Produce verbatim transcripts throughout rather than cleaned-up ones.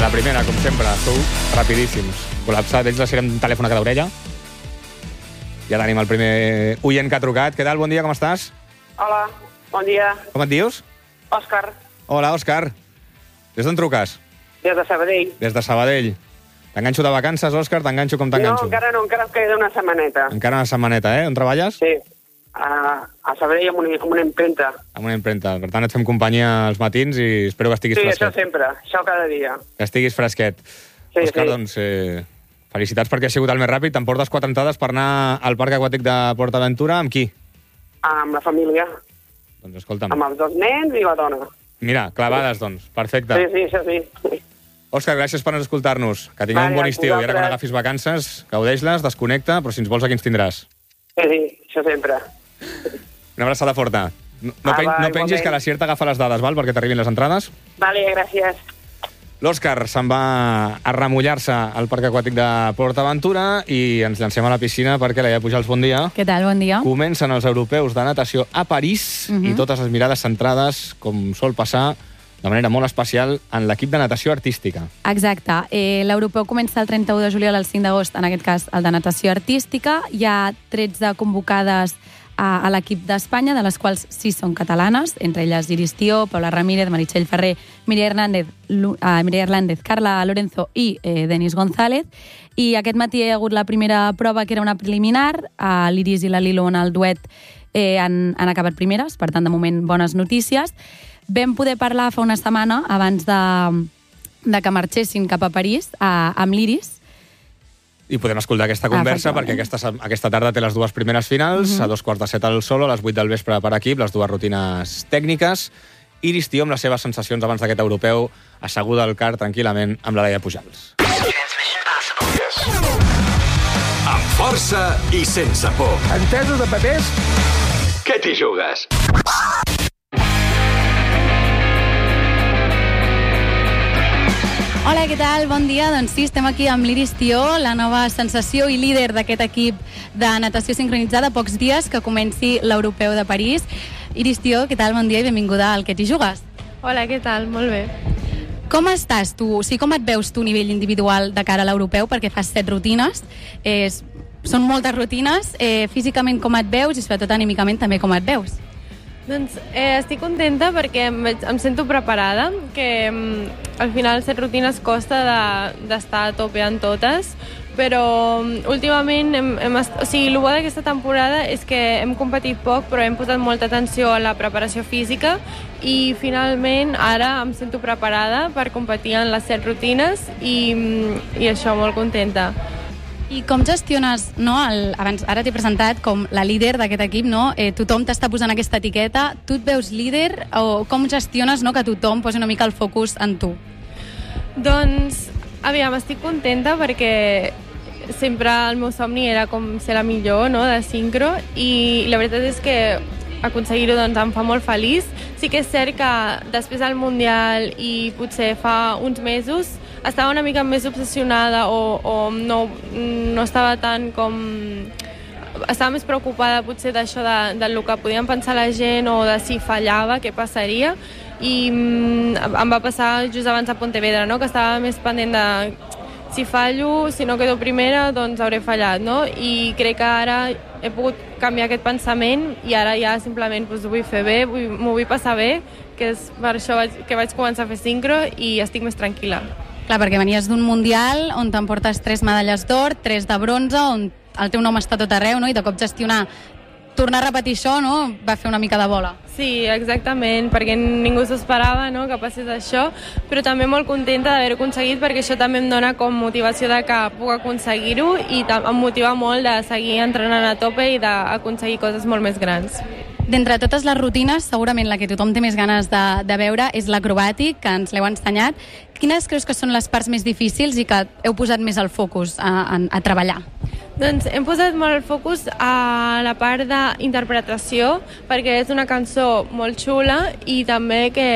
la primera, com sempre, sou rapidíssims. Col·lapsat, ells deixarem un telèfon a cada orella. Ja tenim el primer oient que ha trucat. Què tal? Bon dia, com estàs? Hola, bon dia. Com et dius? Òscar. Hola, Òscar. Des d'on truques? Des de Sabadell. Des de Sabadell. T'enganxo de vacances, Òscar? T'enganxo com t'enganxo? No, encara no, encara em queda una setmaneta. Encara una setmaneta, eh? On treballes? Sí, a, a Sabadell amb una, amb una impremta. Amb una impremta. Per tant, et fem companyia als matins i espero que estiguis sí, fresquet. Sí, això sempre, això cada dia. Que estiguis fresquet. Sí, Òscar, sí. doncs, eh, felicitats perquè has sigut el més ràpid. T'emportes quatre entrades per anar al Parc Aquàtic de PortAventura. Amb qui? Amb la família. Doncs escolta'm. Amb els dos nens i la dona. Mira, clavades, doncs. Perfecte. Sí, sí, això sí. Òscar, gràcies per escoltar-nos. Que tingueu Vale, un bon estiu. I ara quan vosaltres. agafis vacances, gaudeix-les, desconnecta, però si ens vols aquí ens tindràs. Sí, sí, això sempre. Una abraçada forta. No, no, Ah, pen va, no pengis igualment. que la Xerta agafa les dades, val? Perquè t'arribin les entrades. Vale, gràcies. L'Òscar se'n va a remullar-se al Parc Aquàtic de PortAventura i ens llancem a la piscina perquè la Laia Pujals, bon dia. Què tal? Bon dia. Comencen els europeus de natació a París Mhm. i totes les mirades centrades, com sol passar, de manera molt especial, en l'equip de natació artística. Exacte. Eh, L'europeu comença el trenta-u de juliol al cinc d'agost, en aquest cas el de natació artística. Hi ha tretze convocades a, a l'equip d'Espanya, de les quals sis són catalanes, entre elles Iris Tió, Paula Ramírez, Meritxell Ferrer, Mireia Hernández, Lu, uh, Mireia Hernández, Carla Lorenzo i eh, Denis González. I aquest matí hi ha hagut la primera prova, que era una preliminar. Uh, L'Iris i la Lilo en el duet eh, han, han acabat primeres, per tant, de moment, bones notícies. Vam poder parlar fa una setmana, abans de, de que marxessin cap a París, a, amb l'Iris. I podem escoltar aquesta conversa Ah, perquè aquesta, aquesta tarda té les dues primeres finals, Mhm. a dos quarts de set al solo, a les vuit del vespre per equip, les dues rutines tècniques. Iris Tió amb les seves sensacions abans d'aquest europeu, asseguda al car tranquil·lament amb la Laia Pujals. Amb força i sense por. Entesos de papers? Què t'hi jugues? Hola, què tal? Bon dia. Doncs sí, estem aquí amb l'Iris Tió, la nova sensació i líder d'aquest equip de natació sincronitzada, pocs dies que comenci l'Europeu de París. Iris Tió, què tal? Bon dia i benvinguda al Que t'hi jugues. Hola, què tal? Molt bé. Com estàs tu? O sigui, com et veus tu a nivell individual de cara a l'Europeu? Perquè fas set rutines. Eh, són moltes rutines. Eh, físicament com et veus i sobretot anímicament també com et veus? Doncs eh, estic contenta perquè em, veig- em sento preparada, que mm, al final set rutines costa de- d'estar a tope en totes, però mm, últimament, hem, hem est... o sigui, el bo d'aquesta temporada és que hem competit poc, però hem posat molta atenció a la preparació física i finalment ara em sento preparada per competir en les set rutines i, mm, i això, molt contenta. I com gestiones, no, el, abans, ara t'he presentat com la líder d'aquest equip, no? Eh, tothom t'està posant aquesta etiqueta. Tu et veus líder o com gestiones, no, que tothom posi una mica el focus en tu? Doncs, aviam, estic contenta perquè sempre el meu somni era com ser la millor, no?, de sincro, i la veritat és que aconseguir-ho doncs, em fa molt feliç. Sí que és cert que després del Mundial i potser fa uns mesos estava una mica més obsessionada o, o no, no estava tan com... Estava més preocupada potser d'això, de, del que podien pensar la gent o de si fallava, què passaria. I mm, em va passar just abans a Pontevedra, no?, que estava més pendent de si fallo, si no quedo primera, doncs hauré fallat, no? I crec que ara he pogut canviar aquest pensament i ara ja simplement doncs, ho vull fer bé, vull, m'ho vull passar bé, que és per això vaig, que vaig començar a fer sincro i estic més tranquil·la. Clar, perquè venies d'un Mundial on t'emportes tres medalles d'or, tres de bronze, on el teu nom està a tot arreu, no? I de cop gestionar, tornar a repetir això, no?, va fer una mica de bola. Sí, exactament, perquè ningú s'esperava, no?, que passés això, però també molt contenta d'haver-ho aconseguit perquè això també em dona com motivació de que puc aconseguir-ho i em motiva molt de seguir entrenant a tope i d'aconseguir coses molt més grans. D'entre totes les rutines, segurament la que tothom té més ganes de, de veure és l'acrobàtic, que ens l'heu ensenyat. Quines creus que són les parts més difícils i que heu posat més el focus a, a, a treballar? Doncs hem posat molt el focus a la part d'interpretació, perquè és una cançó molt xula i també que,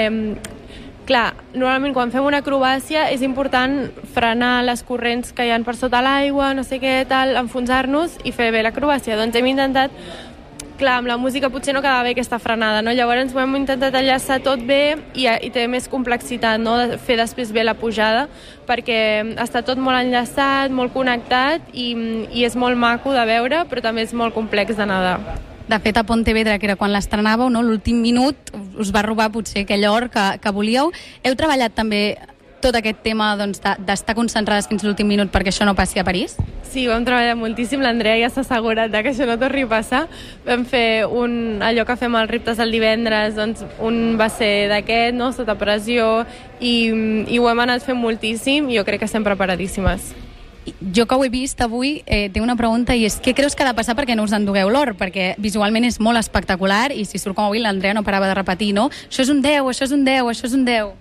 clar, normalment quan fem una acrobàcia és important frenar les corrents que hi ha per sota l'aigua, no sé què, tal, enfonsar-nos i fer bé l'acrobàcia. Doncs hem intentat clar, amb la música potser no quedava bé aquesta frenada, no? Llavors ho hem intentat enllaçar tot bé i, i té més complexitat, no? De fer després bé la pujada, perquè està tot molt enllaçat, molt connectat i, i és molt maco de veure, però també és molt complex de nedar. De fet, a Pontevedra, que era quan l'estrenàveu, no? L'últim minut us va robar potser aquell or que, que volíeu. Heu treballat també tot aquest tema doncs, d'estar concentrades fins l'últim minut perquè això no passi a París? Sí, vam treballar moltíssim. L'Andrea ja s'ha assegurat que això no torni a passar. Vam fer un, allò que fem als reptes el divendres, doncs un va ser d'aquest, no? Sota pressió, i, i ho hem anat fent moltíssim i jo crec que estem preparadíssimes. Jo que ho he vist avui, eh, tinc una pregunta i és què creus que ha de passar perquè no us endugueu l'or? Perquè visualment és molt espectacular i si surt com avui l'Andrea no parava de repetir, no? Això és un deu, això és un deu, això és un deu.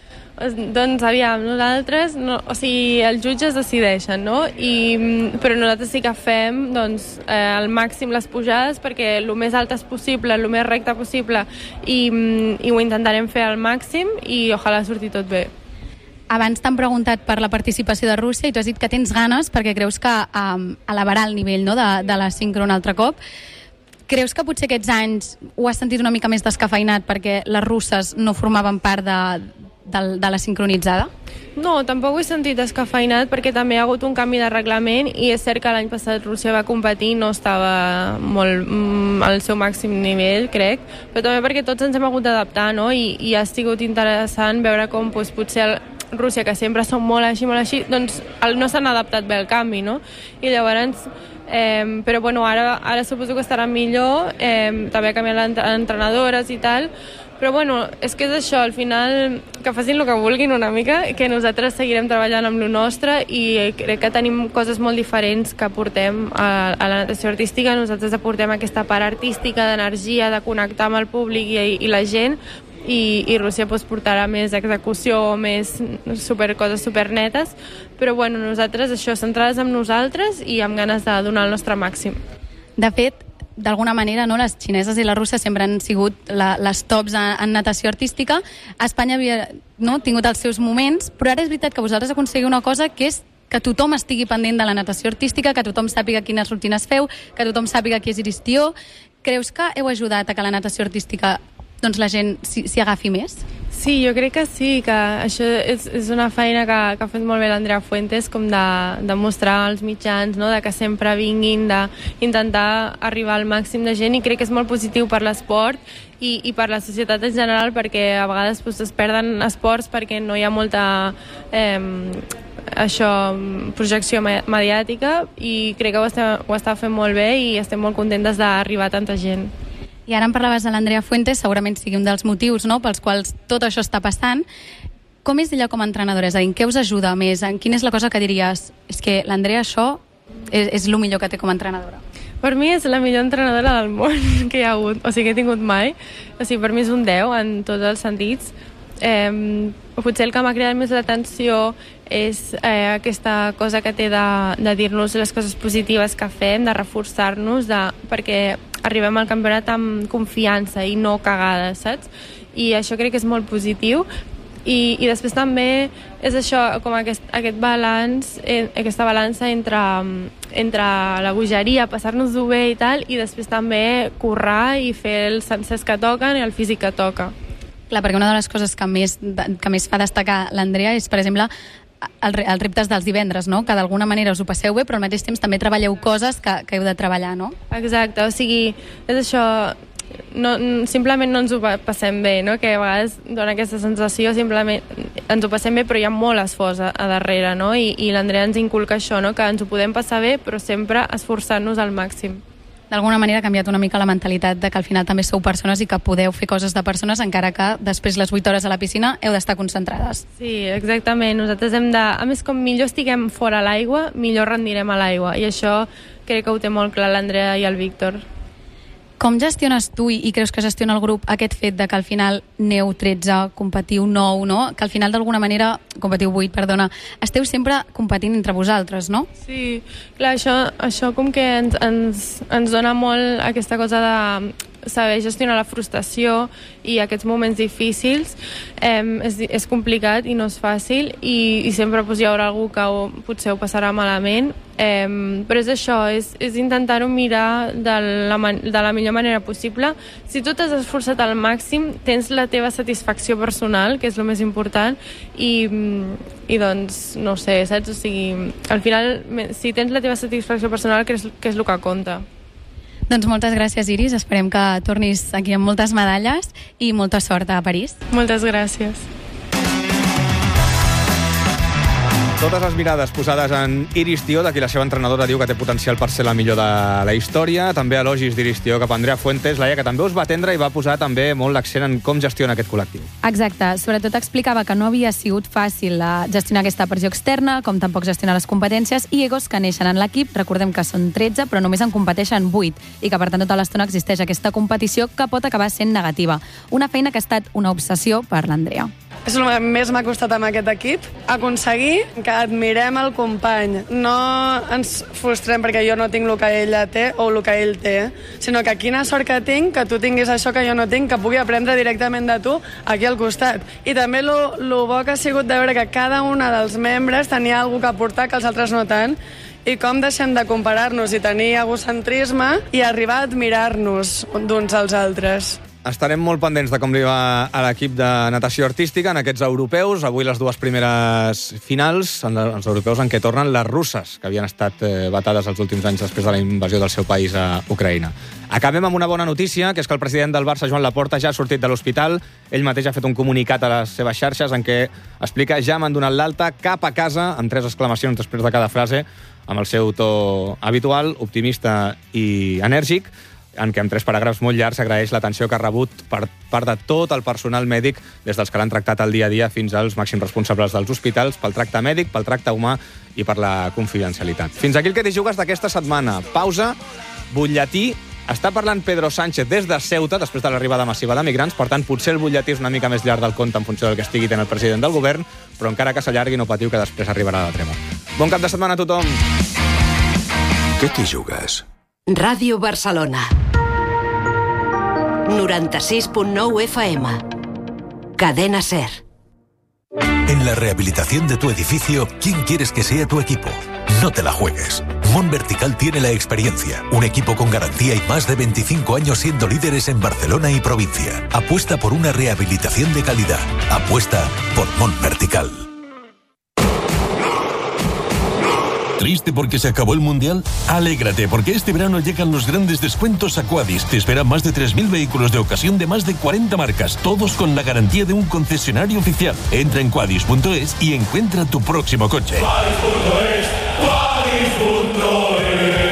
Doncs aviam, nosaltres, no, o sigui, els jutges decideixen, no? I, però nosaltres sí que fem doncs, eh, al màxim les pujades perquè el més altes possible, el més recte possible i, i ho intentarem fer al màxim i ojalà surti tot bé. Abans t'han preguntat per la participació de Rússia i tu has dit que tens ganes perquè creus que um, elevarà el nivell, no, de, de la sincro un altre cop. Creus que potser aquests anys ho has sentit una mica més descafeinat perquè les russes no formaven part de, de, de la sincronitzada? No, tampoc ho he sentit descafeinat perquè també hi ha hagut un canvi de reglament i és cert que l'any passat Rússia va competir i no estava molt mm, al seu màxim nivell, crec, però també perquè tots ens hem hagut d'adaptar, no? I, i ha sigut interessant veure com doncs, potser el, Rússia, que sempre són molt així, molt així, doncs el, no s'han adaptat bé al canvi, no? I llavors, eh, però bueno, ara, ara suposo que estaran millor, eh, també ha canviat l'entrenadores i tal, però bueno, és que és això, al final que facin el que vulguin una mica, que nosaltres seguirem treballant amb lo nostre i crec que tenim coses molt diferents que aportem a, a la natació artística. Nosaltres aportem aquesta part artística, d'energia, de connectar amb el públic i, i la gent, i, i Rússia pues, portarà més execució, més super, coses supernetes, però bueno, nosaltres això, centrades en nosaltres i amb ganes de donar el nostre màxim. De fet, d'alguna manera, no, les xineses i les russes sempre han sigut la, les tops en, en natació artística. Espanya havia no, tingut els seus moments, però ara és veritat que vosaltres aconseguiu una cosa que és que tothom estigui pendent de la natació artística, que tothom sàpiga quines rutines feu, que tothom sàpiga qui és Iris Tió. Creus que heu ajudat a que la natació artística doncs la gent s'hi agafi més? Sí, jo crec que sí, que això és, és una feina que, que ha fet molt bé l'Andrea Fuentes, com de, de mostrar als mitjans, no? De que sempre vinguin, d'intentar arribar al màxim de gent, i crec que és molt positiu per l'esport i, i per la societat en general, perquè a vegades pues, es perden esports perquè no hi ha molta eh, això, projecció mediàtica, i crec que ho està, ho està fent molt bé i estem molt contentes d'arribar a tanta gent. I ara em parlaves de l'Andrea Fuentes, segurament sigui un dels motius, no?, pels quals tot això està passant. Com és ella com a entrenadora? És a dir, en què us ajuda més? En quina és la cosa que diries? És que l'Andrea això és, és el millor que té com a entrenadora. Per mi és la millor entrenadora del món que hi ha hagut, o sigui, que he tingut mai. O sigui, per mi és un deu en tots els sentits. Eh, potser el que m'ha cridat més l'atenció és eh, aquesta cosa que té de, de dir-nos les coses positives que fem, de reforçar-nos, de, perquè arribem al campionat amb confiança i no cagades, saps? I això crec que és molt positiu. I, i després també és això, com aquest, aquest balanç, eh, aquesta balança entre, entre la bogeria, passar-nos-ho bé i tal, i després també currar i fer els sencers que toquen i el físic que toca. Clar, perquè una de les coses que més, que més fa destacar l'Andrea és, per exemple, el, els reptes dels divendres, no? Que d'alguna manera us ho passeu bé, però al mateix temps també treballeu coses que, que heu de treballar, no? Exacte, o sigui, és això, no, simplement no ens ho passem bé, no? Que a vegades dona aquesta sensació, simplement ens ho passem bé, però hi ha molt esforç a, a darrere, no? I, i l'Andrea ens inculca això, no? Que ens ho podem passar bé, però sempre esforçant-nos al màxim. D'alguna manera ha canviat una mica la mentalitat de que al final també sou persones i que podeu fer coses de persones, encara que després les vuit hores a la piscina heu d'estar concentrades. Sí, exactament. Nosaltres hem de... A més, com millor estiguem fora a l'aigua, millor rendirem a l'aigua. I això crec que ho té molt clar l'Andrea i el Víctor. Com gestiones tu, i creus que gestiona el grup, aquest fet de que al final neu tretze, competiu nou, no? Que al final d'alguna manera, competiu vuit, perdona, esteu sempre competint entre vosaltres, no? Sí, clar, això, això com que ens, ens, ens dona molt aquesta cosa de saber gestionar la frustració i aquests moments difícils eh, és, és complicat i no és fàcil i, i sempre pues, hi haurà algú que ho, potser ho passarà malament, eh, però és això, és, és intentar-ho mirar de la, de la millor manera possible. Si tu t'has esforçat al màxim, tens la teva satisfacció personal, que és el més important, i, i doncs, no sé, saps? O sigui, al final, si tens la teva satisfacció personal, que és, que és el que compta. Doncs moltes gràcies, Iris. Esperem que tornis aquí amb moltes medalles i molta sort a París. Moltes gràcies. Totes les mirades posades en Iris Tió, de qui la seva entrenadora diu que té potencial per ser la millor de la història. També elogis d'Iris Tió cap a Andrea Fuentes, Laia, que també us va atendre i va posar també molt l'accent en com gestiona aquest col·lectiu. Exacte. Sobretot explicava que no havia sigut fàcil gestionar aquesta pressió externa, com tampoc gestionar les competències i egos que neixen en l'equip. Recordem que són tretze, però només en competeixen vuit i que, per tant, tota l'estona existeix aquesta competició que pot acabar sent negativa. Una feina que ha estat una obsessió per l'Andrea. És el que més m'ha costat amb aquest equip, aconseguir que admirem el company. No ens frustrem perquè jo no tinc el que ella té o el que ell té, sinó que quina sort que tinc que tu tinguis això que jo no tinc, que pugui aprendre directament de tu aquí al costat. I també el bo que ha sigut de veure que cada una dels membres tenia alguna cosa a aportar que els altres no tant, i com deixem de comparar-nos i tenir egocentrisme i arribar a admirar-nos d'uns als altres. Estarem molt pendents de com li va a l'equip de natació artística en aquests europeus. Avui les dues primeres finals, en els europeus en què tornen les russes, que havien estat batades els últims anys després de la invasió del seu país a Ucraïna. Acabem amb una bona notícia, que és que el president del Barça, Joan Laporta, ja ha sortit de l'hospital. Ell mateix ha fet un comunicat a les seves xarxes en què explica ja m'han donat l'alta, cap a casa, amb tres exclamacions després de cada frase, amb el seu to habitual, optimista i enèrgic, en què amb tres paràgrafs molt llargs s'agraeix l'atenció que ha rebut per part de tot el personal mèdic, des dels que l'han tractat al dia a dia fins als màxims responsables dels hospitals, pel tracte mèdic, pel tracte humà i per la confidencialitat. Fins aquí el que t'hi jugues d'aquesta setmana. Pausa, butlletí. Està parlant Pedro Sánchez des de Ceuta, després de l'arribada massiva de migrants, per tant, potser el butlletí és una mica més llarg del compte en funció del que estigui tenint el president del govern, però encara que s'allargui no patiu que després arribarà la trema. Bon cap de setmana a tothom! Què t'hi jugues? Radio Barcelona. noventa-sis punto nueve F M. Cadena SER. En la rehabilitación de tu edificio, ¿quién quieres que sea tu equipo? No te la juegues. Mont Vertical tiene la experiencia, un equipo con garantía y más de veinticinco años siendo líderes en Barcelona y provincia. Apuesta por una rehabilitación de calidad. Apuesta por Mont Vertical. ¿Triste porque se acabó el Mundial? Alégrate, porque este verano llegan los grandes descuentos a Quadis. Te esperan más de tres mil vehículos de ocasión de más de cuarenta marcas, todos con la garantía de un concesionario oficial. Entra en quadis punto es y encuentra tu próximo coche. Quadis punto es, Quadis punto es.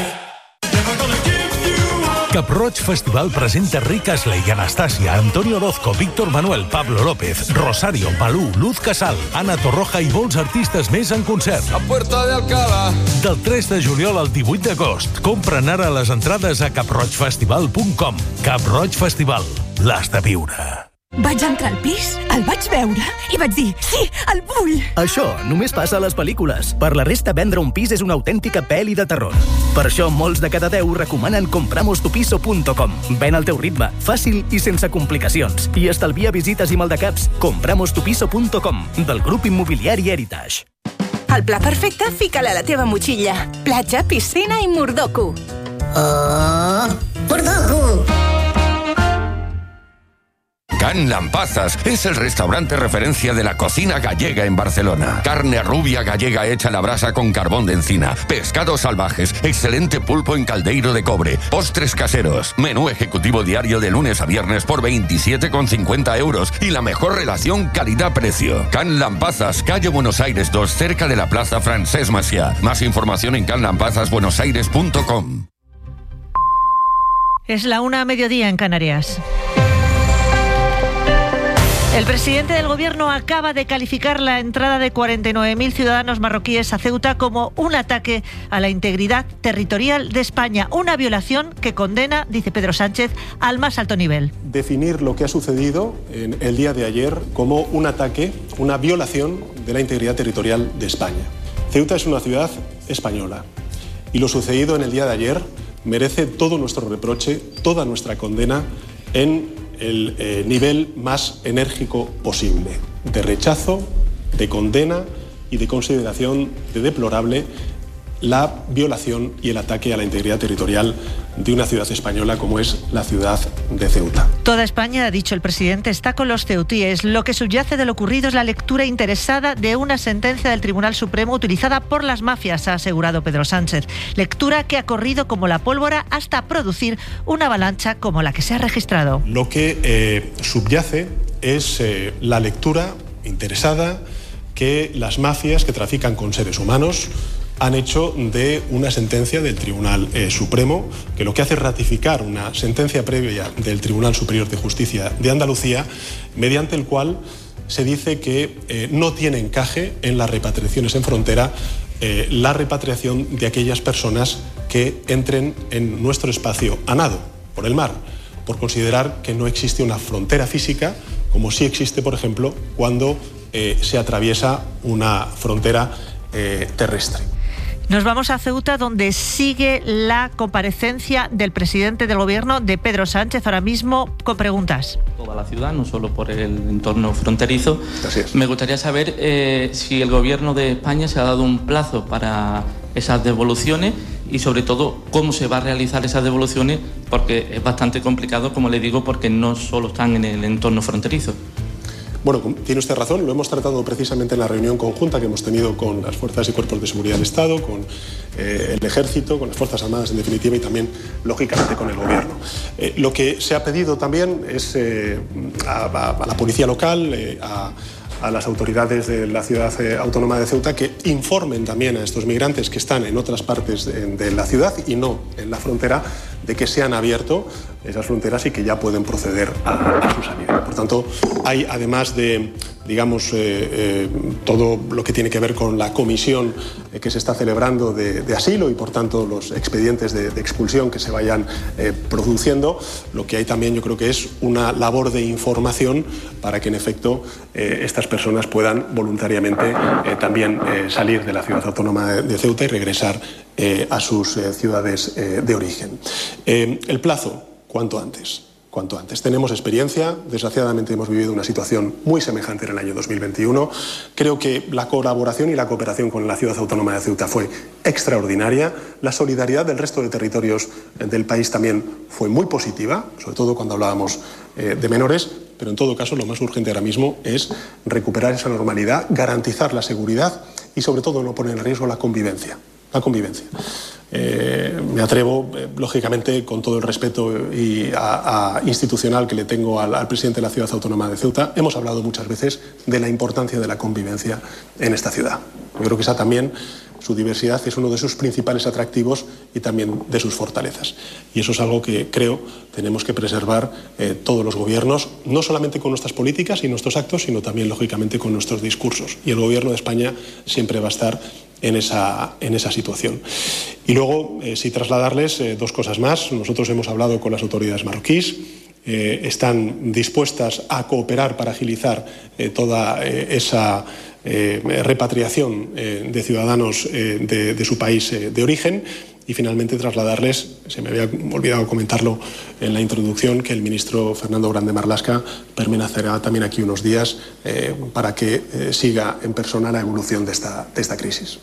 Cap-Roig Festival presenta Rick Astley, Anastasia, Antonio Orozco, Víctor Manuel, Pablo López, Rosario, Malú, Luz Casal, Ana Torroja i molts artistes més en concert. A Puerta de Alcalá. Del tres de juliol al divuit d'agost. Compren ara les entrades a cap roig festival punt com. Cap-Roig Festival. L'has de viure. Vaig entrar al pis, el vaig veure i vaig dir, sí, el vull! Això només passa a les pel·lícules. Per la resta, vendre un pis és una autèntica pel·li de terror. Per això, molts de cada deu recomanen compramos tu piso punto com. Ven al teu ritme, fàcil i sense complicacions. I estalvia visites i maldecaps. compramos tu piso punto com, del grup immobiliari Heritage. El pla perfecte, fica-la a la teva motxilla. Platja, piscina i mordoku. Oh, mordoku! Can Lampazas es el restaurante referencia de la cocina gallega en Barcelona. Carne rubia gallega hecha a la brasa con carbón de encina, pescados salvajes, excelente pulpo en caldeiro de cobre, postres caseros, menú ejecutivo diario de lunes a viernes por veintisiete con cincuenta euros y la mejor relación calidad-precio. Can Lampazas, calle Buenos Aires dos, cerca de la Plaza Francesc Macià. Más información en can lampazas buenos aires punto com. Es la una a mediodía en Canarias. El presidente del gobierno acaba de calificar la entrada de cuarenta y nueve mil ciudadanos marroquíes a Ceuta como un ataque a la integridad territorial de España, una violación que condena, dice Pedro Sánchez, al más alto nivel. Definir lo que ha sucedido en el día de ayer como un ataque, una violación de la integridad territorial de España. Ceuta es una ciudad española y lo sucedido en el día de ayer merece todo nuestro reproche, toda nuestra condena en el eh, nivel más enérgico posible, de rechazo, de condena y de consideración de deplorable la violación y el ataque a la integridad territorial de una ciudad española como es la ciudad de Ceuta. Toda España, ha dicho el presidente, está con los ceutíes. Lo que subyace de lo ocurrido es la lectura interesada de una sentencia del Tribunal Supremo utilizada por las mafias, ha asegurado Pedro Sánchez. Lectura que ha corrido como la pólvora hasta producir una avalancha como la que se ha registrado. Lo que eh, subyace es eh, la lectura interesada que las mafias que trafican con seres humanos han hecho de una sentencia del Tribunal eh, Supremo, que lo que hace es ratificar una sentencia previa del Tribunal Superior de Justicia de Andalucía, mediante el cual se dice que eh, no tiene encaje en las repatriaciones en frontera eh, la repatriación de aquellas personas que entren en nuestro espacio a nado, por el mar, por considerar que no existe una frontera física, como sí existe, por ejemplo, cuando eh, se atraviesa una frontera eh, terrestre. Nos vamos a Ceuta, donde sigue la comparecencia del presidente del gobierno, de Pedro Sánchez, ahora mismo con preguntas. Toda la ciudad, no solo por el entorno fronterizo. Así es. Me gustaría saber eh, si el gobierno de España se ha dado un plazo para esas devoluciones y sobre todo cómo se va a realizar esas devoluciones, porque es bastante complicado, como le digo, porque no solo están en el entorno fronterizo. Bueno, tiene usted razón, lo hemos tratado precisamente en la reunión conjunta que hemos tenido con las fuerzas y cuerpos de seguridad del Estado, con eh, el Ejército, con las Fuerzas Armadas en definitiva y también, lógicamente, con el Gobierno. Eh, lo que se ha pedido también es eh, a, a, a la Policía Local, eh, a, a las autoridades de la Ciudad eh, Autónoma de Ceuta, que informen también a estos migrantes que están en otras partes de, de la ciudad y no en la frontera, de que se han abierto esas fronteras y que ya pueden proceder a, a su salida. Por tanto, hay, además de, digamos, eh, eh, todo lo que tiene que ver con la comisión eh, que se está celebrando de, de asilo y, por tanto, los expedientes de, de expulsión que se vayan eh, produciendo, lo que hay también, yo creo que es una labor de información para que, en efecto, eh, estas personas puedan voluntariamente eh, también eh, salir de la ciudad autónoma de, de Ceuta y regresar eh, a sus eh, ciudades eh, de origen. Eh, el plazo, cuanto antes. Cuanto antes. Tenemos experiencia, desgraciadamente hemos vivido una situación muy semejante en el año dos mil veintiuno. Creo que la colaboración y la cooperación con la Ciudad Autónoma de Ceuta fue extraordinaria. La solidaridad del resto de territorios del país también fue muy positiva, sobre todo cuando hablábamos eh, de menores, pero en todo caso lo más urgente ahora mismo es recuperar esa normalidad, garantizar la seguridad y sobre todo no poner en riesgo la convivencia. La convivencia. Eh, me atrevo, eh, lógicamente, con todo el respeto y a, a institucional que le tengo al, al presidente de la Ciudad Autónoma de Ceuta, hemos hablado muchas veces de la importancia de la convivencia en esta ciudad. Yo creo que esa también, su diversidad, es uno de sus principales atractivos y también de sus fortalezas. Y eso es algo que creo tenemos que preservar eh, todos los gobiernos, no solamente con nuestras políticas y nuestros actos, sino también, lógicamente, con nuestros discursos. Y el gobierno de España siempre va a estar en esa, en esa situación. Y luego, eh, sí trasladarles eh, dos cosas más. Nosotros hemos hablado con las autoridades marroquíes, eh, están dispuestas a cooperar para agilizar eh, toda eh, esa eh, repatriación eh, de ciudadanos eh, de, de su país eh, de origen. Y finalmente trasladarles, se me había olvidado comentarlo en la introducción, que el ministro Fernando Grande Marlaska permanecerá también aquí unos días eh, para que eh, siga en persona la evolución de esta, de esta crisis.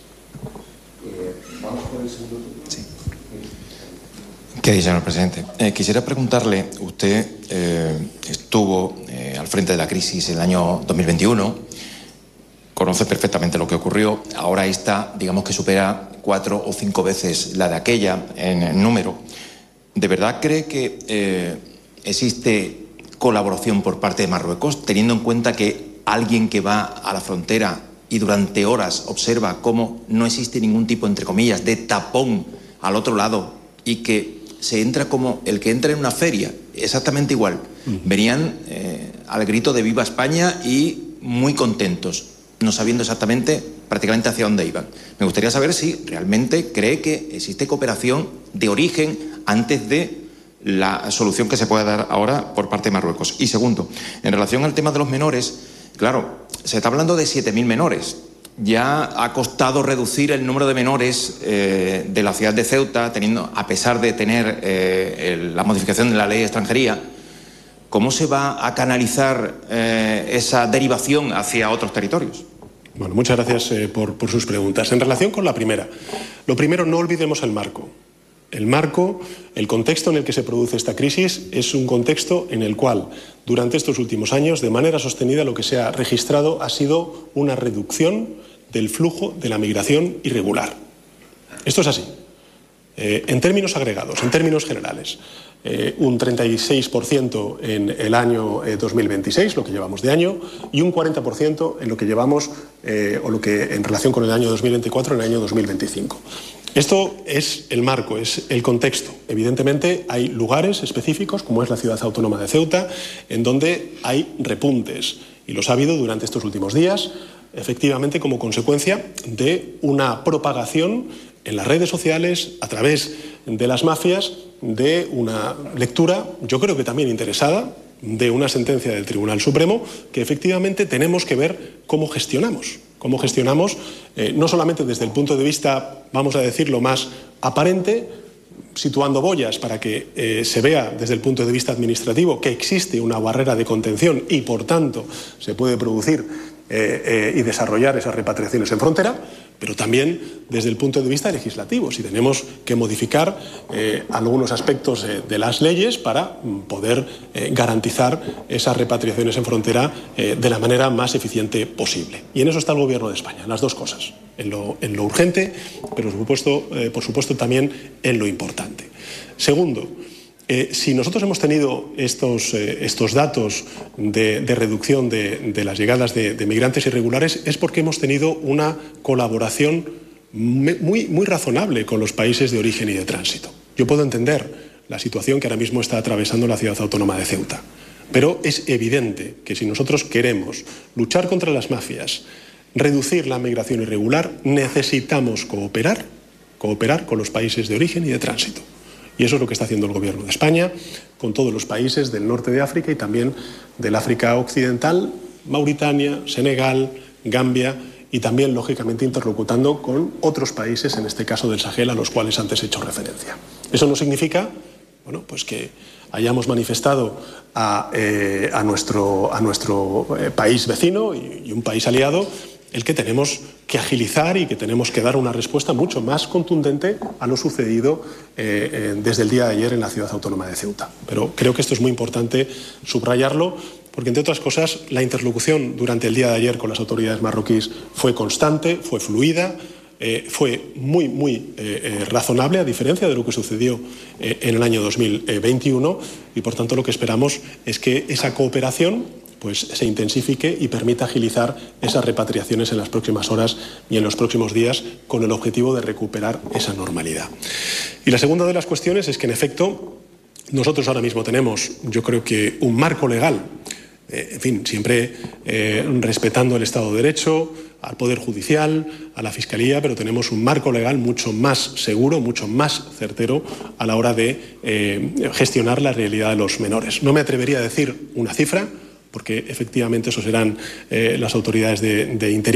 Sí. ¿Qué dice, señor presidente? Eh, quisiera preguntarle, usted eh, estuvo eh, al frente de la crisis en el año dos mil veintiuno, conoce perfectamente lo que ocurrió, ahora está, digamos que supera cuatro o cinco veces la de aquella en número. ¿De verdad cree que eh, existe colaboración por parte de Marruecos, teniendo en cuenta que alguien que va a la frontera y durante horas observa cómo no existe ningún tipo, entre comillas, de tapón al otro lado y que se entra como el que entra en una feria, exactamente igual? Venían eh, al grito de Viva España y muy contentos, no sabiendo exactamente prácticamente hacia dónde iban. Me gustaría saber si realmente cree que existe cooperación de origen antes de la solución que se pueda dar ahora por parte de Marruecos. Y segundo, en relación al tema de los menores, claro, se está hablando de siete mil menores. ya ha costado reducir el número de menores eh, de la ciudad de Ceuta, teniendo, a pesar de tener eh, el, la modificación de la ley de extranjería. ¿Cómo se va a canalizar eh, esa derivación hacia otros territorios? Bueno, muchas gracias eh, por, por sus preguntas. En relación con la primera, lo primero, no olvidemos el marco. El marco, el contexto en el que se produce esta crisis es un contexto en el cual, durante estos últimos años, de manera sostenida, lo que se ha registrado ha sido una reducción del flujo de la migración irregular. Esto es así. Eh, en términos agregados, en términos generales, eh, un treinta y seis por ciento en el año eh, dos mil veintiséis, lo que llevamos de año, y un cuarenta por ciento en lo que llevamos, eh, o lo que en relación con el año dos mil veinticuatro, en el año dos mil veinticinco. Esto es el marco, es el contexto. Evidentemente hay lugares específicos, como es la ciudad autónoma de Ceuta, en donde hay repuntes, y los ha habido durante estos últimos días, efectivamente como consecuencia de una propagación en las redes sociales, a través de las mafias, de una lectura, yo creo que también interesada, de una sentencia del Tribunal Supremo, que efectivamente tenemos que ver cómo gestionamos. Cómo gestionamos, eh, no solamente desde el punto de vista, vamos a decirlo, más aparente, situando boyas para que eh, se vea desde el punto de vista administrativo que existe una barrera de contención y, por tanto, se puede producir eh, eh, y desarrollar esas repatriaciones en frontera, pero también desde el punto de vista legislativo, si tenemos que modificar eh, algunos aspectos eh, de las leyes para mm, poder eh, garantizar esas repatriaciones en frontera eh, de la manera más eficiente posible. Y en eso está el Gobierno de España, en las dos cosas, en lo, en lo urgente, pero por supuesto, eh, por supuesto también en lo importante. Segundo, Eh, si nosotros hemos tenido estos, eh, estos datos de, de reducción de, de las llegadas de, de migrantes irregulares, es porque hemos tenido una colaboración muy, muy razonable con los países de origen y de tránsito. Yo puedo entender la situación que ahora mismo está atravesando la ciudad autónoma de Ceuta, pero es evidente que si nosotros queremos luchar contra las mafias, reducir la migración irregular, necesitamos cooperar, cooperar con los países de origen y de tránsito. Y eso es lo que está haciendo el Gobierno de España con todos los países del norte de África y también del África occidental, Mauritania, Senegal, Gambia, y también, lógicamente, interlocutando con otros países, en este caso del Sahel, a los cuales antes he hecho referencia. Eso no significa, bueno, pues que hayamos manifestado a, eh, a nuestro, a nuestro eh, país vecino y, y un país aliado el que tenemos que agilizar y que tenemos que dar una respuesta mucho más contundente a lo sucedido eh, eh, desde el día de ayer en la ciudad autónoma de Ceuta. Pero creo que esto es muy importante subrayarlo, porque, entre otras cosas, la interlocución durante el día de ayer con las autoridades marroquíes fue constante, fue fluida, eh, fue muy, muy eh, eh, razonable, a diferencia de lo que sucedió eh, en el año dos mil veintiuno, y, por tanto, lo que esperamos es que esa cooperación pues se intensifique y permita agilizar esas repatriaciones en las próximas horas y en los próximos días, con el objetivo de recuperar esa normalidad. Y la segunda de las cuestiones es que, en efecto, nosotros ahora mismo tenemos, yo creo que, un marco legal, eh, en fin, siempre eh, respetando el Estado de Derecho, al Poder Judicial, a la Fiscalía, pero tenemos un marco legal mucho más seguro, mucho más certero a la hora de eh, gestionar la realidad de los menores. No me atrevería a decir una cifra, porque efectivamente eso serán eh, las autoridades de, de Interior.